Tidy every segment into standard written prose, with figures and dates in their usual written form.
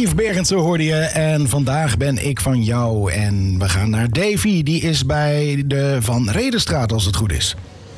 Yves Bergendsen hoorde je en vandaag ben ik van jou. En we gaan naar Davy, die is bij de Van Redenstraat als het goed is.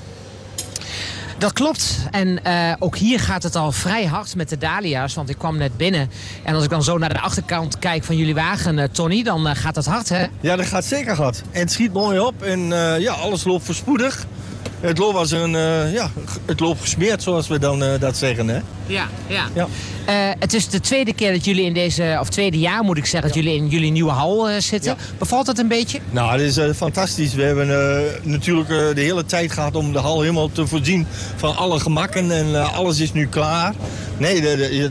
Dat klopt. En ook hier gaat het al vrij hard met de dahlia's. Want ik kwam net binnen. En als ik dan zo naar de achterkant kijk van jullie wagen, Tony, dan gaat het hard, hè? Ja, dat gaat zeker hard. En het schiet mooi op. En alles loopt voorspoedig. Het loopt als het loopt gesmeerd, zoals we dan dat zeggen, hè? Ja. Het is de tweede keer dat jullie in deze, of tweede jaar moet ik zeggen, dat jullie in jullie nieuwe hal zitten. Ja. Bevalt dat een beetje? Nou, het is fantastisch. We hebben natuurlijk de hele tijd gehad om de hal helemaal te voorzien van alle gemakken. En alles is nu klaar. Nee,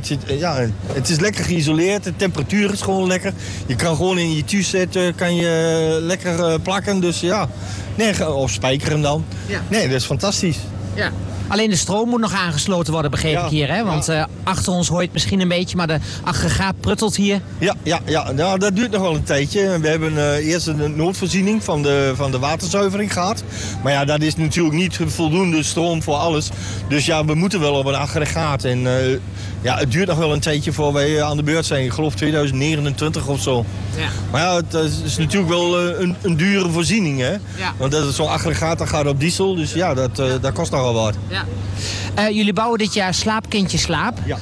het is lekker geïsoleerd. De temperatuur is gewoon lekker. Je kan gewoon in je thuis zetten, kan je lekker plakken. Dus ja, of spijkeren dan. Ja. Nee, dat is fantastisch. Ja. Alleen de stroom moet nog aangesloten worden, begreep ik hier. Hè? Want achter ons hoort het misschien een beetje, maar de aggregaat pruttelt hier. Ja. Nou, dat duurt nog wel een tijdje. We hebben eerst een noodvoorziening van de waterzuivering gehad. Maar ja, dat is natuurlijk niet voldoende stroom voor alles. Dus ja, we moeten wel op een aggregaat. En het duurt nog wel een tijdje voor wij aan de beurt zijn. Ik geloof 2029 of zo. Ja. Maar ja, het is natuurlijk wel een dure voorziening, hè? Ja. Want zo'n aggregaat dat gaat op diesel, dus ja, dat kost nogal wat. Ja. Jullie bouwen dit jaar Slaapkindje Slaap. Ja.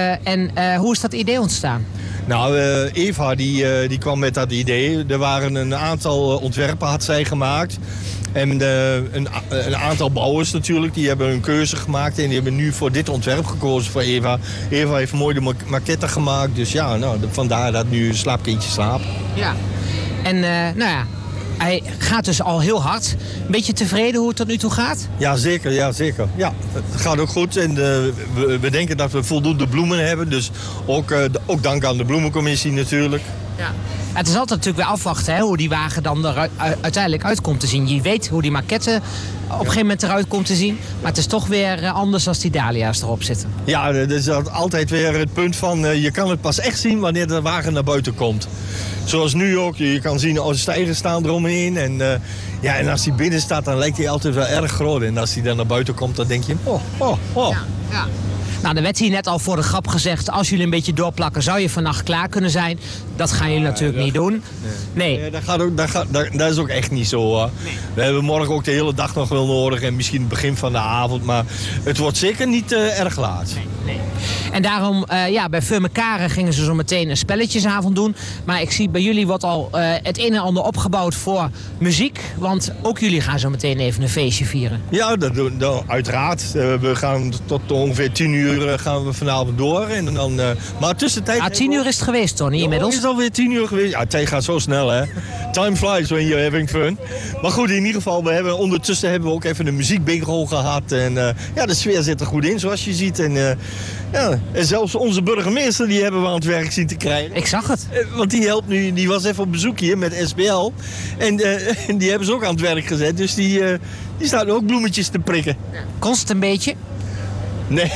Hoe is dat idee ontstaan? Nou, Eva die kwam met dat idee. Er waren een aantal ontwerpen had zij gemaakt. En een aantal bouwers natuurlijk, die hebben een keuze gemaakt. En die hebben nu voor dit ontwerp gekozen voor Eva. Eva heeft mooi de maquette gemaakt. Dus ja, vandaar dat nu Slaapkindje Slaap. Ja. En hij gaat dus al heel hard. Een beetje tevreden hoe het tot nu toe gaat? Ja, zeker. Ja, het gaat ook goed. En we denken dat we voldoende bloemen hebben. Dus ook dank aan de bloemencommissie natuurlijk. Ja. Het is altijd natuurlijk weer afwachten, hè, hoe die wagen dan er uiteindelijk uit komt te zien. Je weet hoe die maquette op een gegeven moment eruit komt te zien. Maar het is toch weer anders als die dahlia's erop zitten. Ja, dat is altijd weer het punt van je kan het pas echt zien wanneer de wagen naar buiten komt. Zoals nu ook. Je kan zien als stijgers staan eromheen. En als hij binnen staat, dan lijkt hij altijd wel erg groot. En als hij dan naar buiten komt, dan denk je, Ja. Nou, er werd hier net al voor de grap gezegd, als jullie een beetje doorplakken, zou je vannacht klaar kunnen zijn. Dat gaan jullie natuurlijk niet doen. Nee. Dat is ook echt niet zo, hoor. Nee. We hebben morgen ook de hele dag nog wel nodig en misschien het begin van de avond. Maar het wordt zeker niet erg laat. Nee. En daarom, bij Furmekaren gingen ze zo meteen een spelletjesavond doen. Maar ik zie bij jullie wordt al het een en ander opgebouwd voor muziek. Want ook jullie gaan zo meteen even een feestje vieren. Ja, dat doen we uiteraard. We gaan tot ongeveer 10 uur gaan we vanavond door. En dan, maar tussentijd... 10 uur is het geweest, Tony, inmiddels. Het is alweer 10 uur geweest. Ja, tijd gaat zo snel, hè. Time flies when you're having fun. Maar goed, in ieder geval, ondertussen hebben we ook even een muziekbingo gehad. En de sfeer zit er goed in, zoals je ziet. En zelfs onze burgemeester, die hebben we aan het werk zien te krijgen. Ik zag het. Want die helpt nu, die was even op bezoek hier met SBL. En die hebben ze ook aan het werk gezet. Dus die staan ook bloemetjes te prikken. Kost het een beetje? Nee.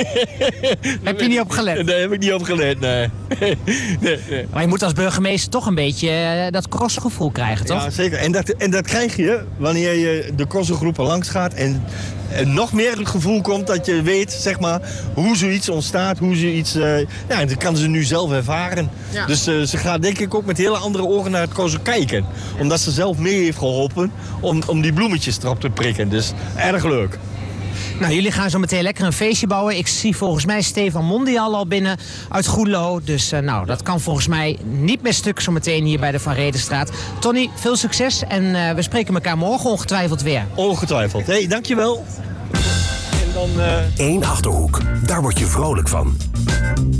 Heb je niet op gelet? Nee, heb ik niet op gelet, nee. Maar je moet als burgemeester toch een beetje dat crossgevoel krijgen, toch? Ja, zeker. En dat krijg je wanneer je de crossgroepen langs gaat en nog meer het gevoel komt dat je weet, zeg maar, hoe zoiets ontstaat, hoe zoiets... dat kan ze nu zelf ervaren. Ja. Dus ze gaat denk ik ook met hele andere ogen naar het crossen kijken. Omdat ze zelf mee heeft geholpen om die bloemetjes erop te prikken. Dus erg leuk. Nou, jullie gaan zo meteen lekker een feestje bouwen. Ik zie volgens mij Stefan Mondial al binnen uit Goelo. Dus dat kan volgens mij niet meer stuk zo meteen hier bij de Van Redenstraat. Tony, veel succes en we spreken elkaar morgen ongetwijfeld weer. Ongetwijfeld. Dankjewel. En dan... Eén Achterhoek, daar word je vrolijk van.